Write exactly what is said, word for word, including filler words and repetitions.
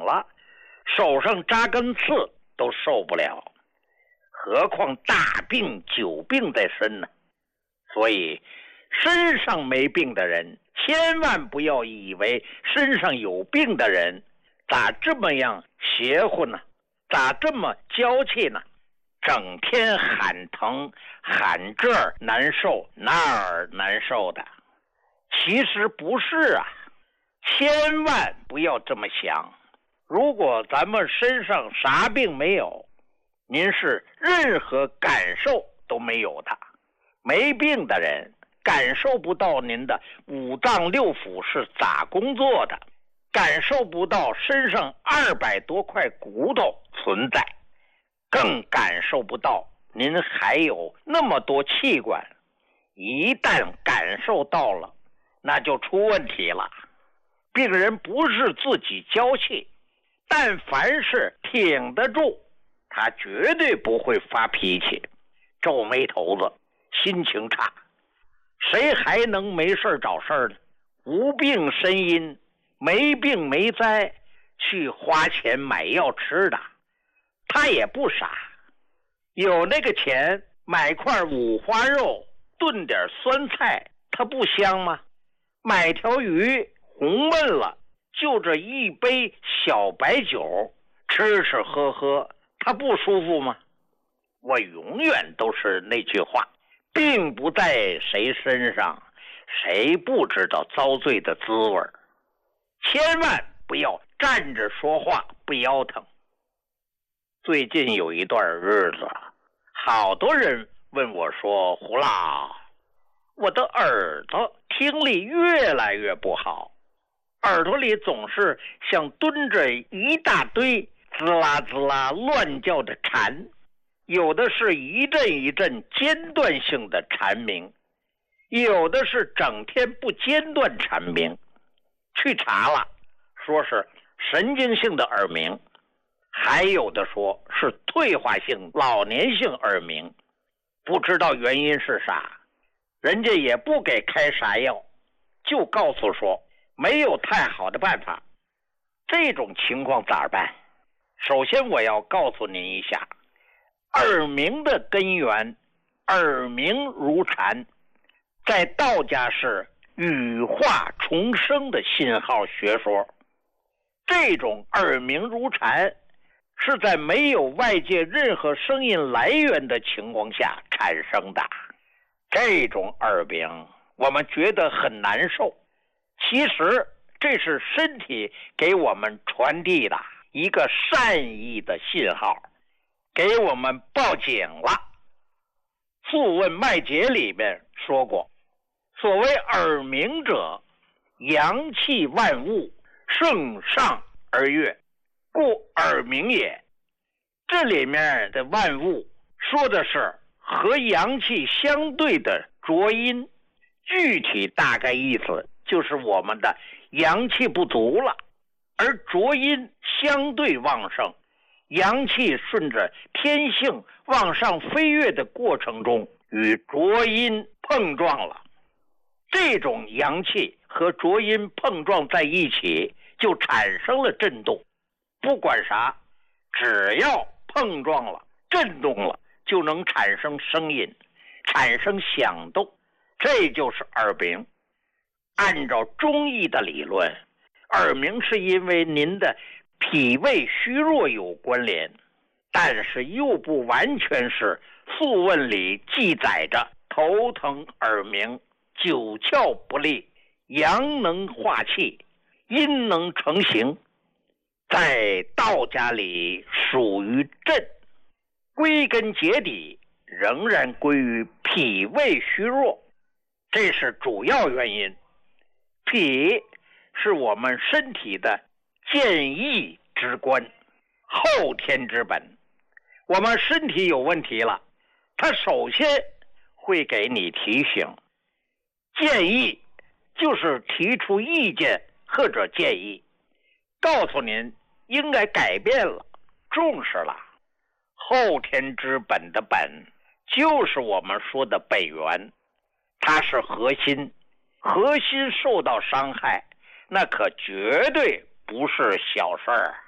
了，手上扎根刺都受不了，何况大病久病在身呢？所以身上没病的人千万不要以为身上有病的人咋这么样邪乎呢，咋这么娇气呢，整天喊疼喊这儿难受那儿难受的。其实不是啊，千万不要这么想。如果咱们身上啥病没有，您是任何感受都没有的。没病的人感受不到您的五脏六腑是咋工作的，感受不到身上二百多块骨头存在，更感受不到您还有那么多器官。一旦感受到了，那就出问题了。病人不是自己娇气，但凡是挺得住，他绝对不会发脾气、皱眉头子、心情差。谁还能没事找事呢？无病呻吟，没病没灾，去花钱买药吃的。他也不傻，有那个钱买块五花肉炖点酸菜，它不香吗？买条鱼红焖了，就这一杯小白酒吃吃喝喝，它不舒服吗？我永远都是那句话，病不在谁身上，谁不知道遭罪的滋味。千万不要站着说话不腰疼。最近有一段日子，好多人问我说，胡老，我的耳朵听力越来越不好，耳朵里总是像蹲着一大堆滋啦滋啦乱叫的蝉，有的是一阵一阵间断性的蝉鸣，有的是整天不间断蝉鸣。去查了，说是神经性的耳鸣，还有的说是退化性老年性耳鸣，不知道原因是啥，人家也不给开啥药，就告诉说没有太好的办法。这种情况咋办？首先我要告诉您一下，耳鸣的根源，耳鸣如蝉，在道家是羽化重生的信号学说。这种耳鸣如蝉是在没有外界任何声音来源的情况下产生的。这种耳鸣我们觉得很难受，其实这是身体给我们传递的一个善意的信号，给我们报警了。《素问脉解》里面说过，所谓耳鸣者，阳气万物，盛上而跃，故耳鸣也。这里面的万物说的是和阳气相对的浊阴，具体大概意思就是我们的阳气不足了，而浊阴相对旺盛，阳气顺着天性往上飞跃的过程中与浊阴碰撞了。这种阳气和浊阴碰撞在一起，就产生了震动。不管啥，只要碰撞了、震动了，就能产生声音，产生响动，这就是耳鸣。按照中医的理论，耳鸣是因为您的脾胃虚弱有关联，但是又不完全是。素问里记载着头疼耳鸣，九窍不利，阳能化气，阴能成形，在道家里属于震，归根结底仍然归于脾胃虚弱，这是主要原因。脾是我们身体的健益之官，后天之本。我们身体有问题了，他首先会给你提醒，建议就是提出意见或者建议，告诉您应该改变了，重视了。后天之本的本就是我们说的本源，它是核心，核心受到伤害，那可绝对不是小事儿。